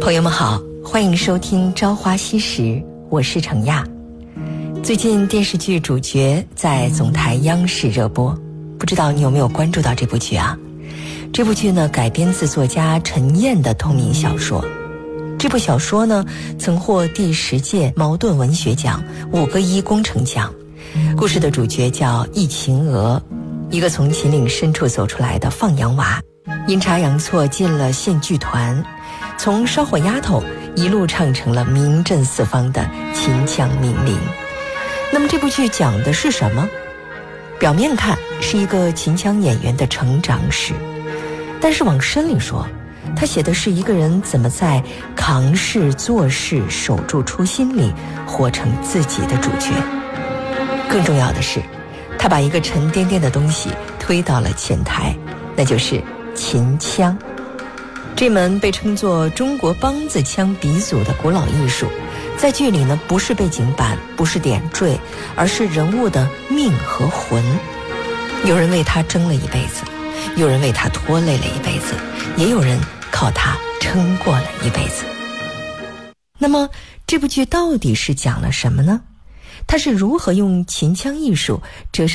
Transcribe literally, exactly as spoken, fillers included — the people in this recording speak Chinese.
朋友们好，欢迎收听朝花夕拾，我是程亚。最近电视剧主角在总台央视热播，不知道你有没有关注到这部剧啊？这部剧呢改编自作家陈燕的同名小说。这部小说呢曾获第十届茅盾文学奖、五个一工程奖。故事的主角叫易秦娥，一个从秦岭深处走出来的放羊娃，阴差阳错进了县剧团，从烧火丫头一路唱成了名震四方的秦腔名伶。那么这部剧讲的是什么？表面看是一个秦腔演员的成长史，但是往深里说，他写的是一个人怎么在扛事做事守住初心里活成自己的主角。更重要的是，他把一个沉甸甸的东西推到了前台，那就是秦腔。这门被称作中国梆子腔鼻祖的古老艺术，在剧里呢不是背景板，不是点缀，而是人物的命和魂。有人为他争了一辈子，有人为他拖累了一辈子，也有人靠他撑过了一辈子。那么这部剧到底是讲了什么呢？它是如何用秦腔艺术折射